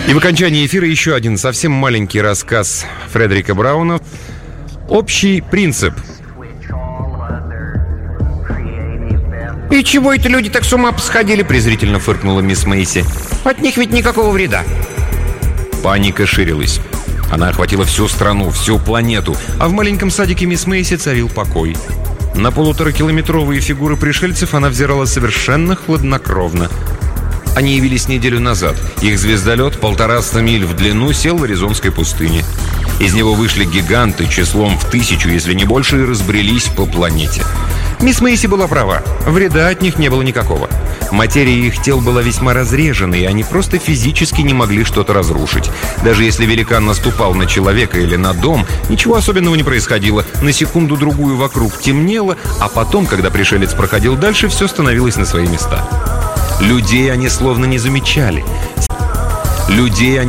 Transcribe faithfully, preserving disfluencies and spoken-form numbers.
И в окончании эфира еще один совсем маленький рассказ Фредерика Брауна. Общий принцип. «И чего это люди так с ума посходили?» — презрительно фыркнула мисс Мэйси. «От них ведь никакого вреда». Паника ширилась. Она охватила всю страну, всю планету, а в маленьком садике мисс Мэйси царил покой. На полуторакилометровые фигуры пришельцев она взирала совершенно хладнокровно. Они явились неделю назад. Их звездолет, полтораста миль в длину, сел в Аризонской пустыне. Из него вышли гиганты числом в тысячу, если не больше, и разбрелись по планете. Мисс Мэйси была права. Вреда от них не было никакого. Материя их тел была весьма разрежена, и они просто физически не могли что-то разрушить. Даже если великан наступал на человека или на дом, ничего особенного не происходило. На секунду-другую вокруг темнело, а потом, когда пришелец проходил дальше, все становилось на свои места. Людей они словно не замечали. Людей они